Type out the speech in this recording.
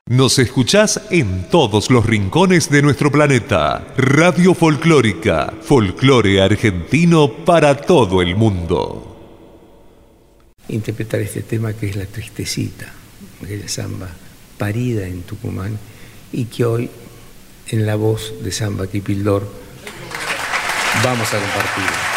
Nos escuchás en todos los rincones de nuestro planeta. Radio Folclórica, folclore argentino para todo el mundo. Interpretar este tema que es La Tristecita, aquella samba parida en Tucumán y que hoy en la voz de Samba Kipildor vamos a compartir.